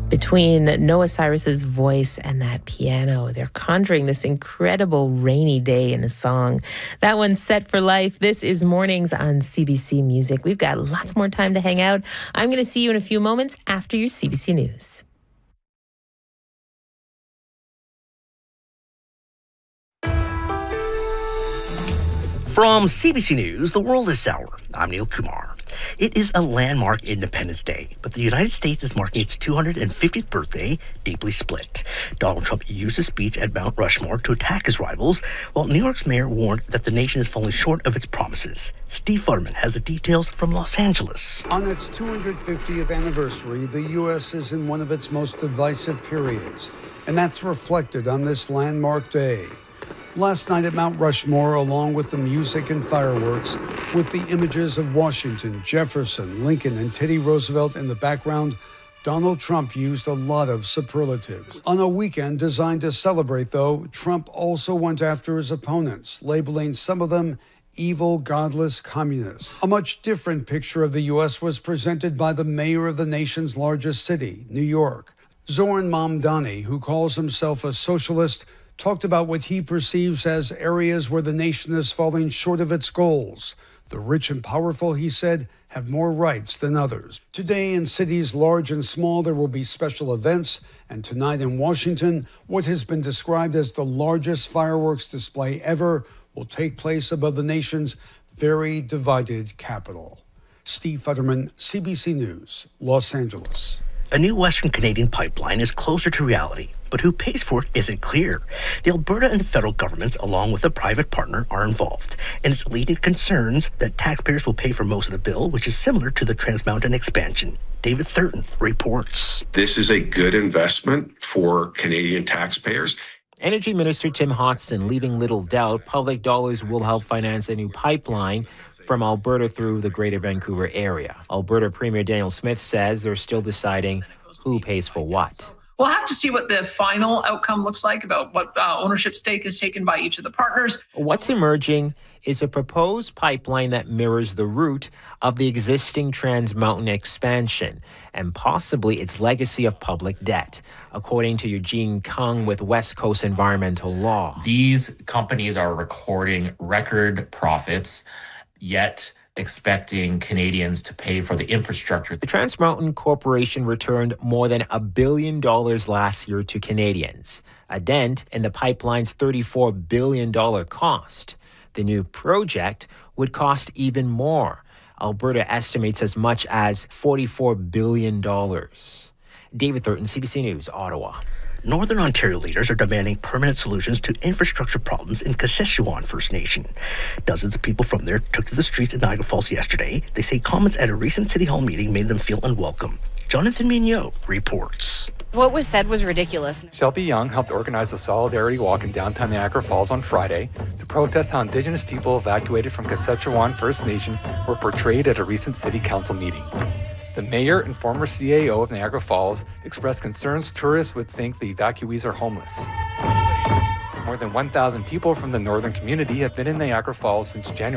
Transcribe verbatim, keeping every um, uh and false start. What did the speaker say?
Between Noah Cyrus's voice and that piano, they're conjuring this incredible rainy day in a song. That one's Set for Life. This is Mornings on C B C Music. We've got lots more time to hang out. I'm going to see you in a few moments after your C B C News. From C B C News, The World is Sour. I'm Neil Kumar. It is a landmark Independence Day, but the United States is marking its two hundred fiftieth birthday deeply split. Donald Trump used his speech at Mount Rushmore to attack his rivals, while New York's mayor warned that the nation is falling short of its promises. Steve Futterman has the details from Los Angeles. On its two hundred fiftieth anniversary, the U S is in one of its most divisive periods, and that's reflected on this landmark day. Last night at Mount Rushmore, along with the music and fireworks, with the images of Washington, Jefferson, Lincoln, and Teddy Roosevelt in the background, Donald Trump used a lot of superlatives. On a weekend designed to celebrate, though, Trump also went after his opponents, labeling some of them evil, godless communists. A much different picture of the U S was presented by the mayor of the nation's largest city, New York. Zoran Mamdani, who calls himself a socialist, talked about what he perceives as areas where the nation is falling short of its goals. The rich and powerful, he said, have more rights than others. Today, in cities large and small, there will be special events. And tonight in Washington, what has been described as the largest fireworks display ever will take place above the nation's very divided capital. Steve Futterman, C B C News, Los Angeles. A new Western Canadian pipeline is closer to reality, but who pays for it isn't clear. The Alberta and federal governments, along with a private partner, are involved, and it's leading to concerns that taxpayers will pay for most of the bill, which is similar to the Trans Mountain expansion. David Thurton reports. This is a good investment for Canadian taxpayers. Energy Minister Tim Hodson leaving little doubt public dollars will help finance a new pipeline from Alberta through the Greater Vancouver area. Alberta Premier Daniel Smith says they're still deciding who pays for what. We'll have to see what the final outcome looks like about what uh, ownership stake is taken by each of the partners. What's emerging is a proposed pipeline that mirrors the route of the existing Trans Mountain expansion and possibly its legacy of public debt, according to Eugene Kung with West Coast Environmental Law. These companies are recording record profits, yet expecting Canadians to pay for the infrastructure. The Trans Mountain Corporation returned more than a billion dollars last year to Canadians, a dent in the pipeline's thirty-four billion dollars cost. The new project would cost even more. Alberta estimates as much as forty-four billion dollars. David Thurton, C B C News, Ottawa. Northern Ontario leaders are demanding permanent solutions to infrastructure problems in Kashechewan First Nation. Dozens of people from there took to the streets in Niagara Falls yesterday. They say comments at a recent City Hall meeting made them feel unwelcome. Jonathan Mignot reports. What was said was ridiculous. Shelby Young helped organize a solidarity walk in downtown Niagara Falls on Friday to protest how Indigenous people evacuated from Kashechewan First Nation were portrayed at a recent City Council meeting. The mayor and former C A O of Niagara Falls expressed concerns tourists would think the evacuees are homeless. More than one thousand people from the northern community have been in Niagara Falls since January.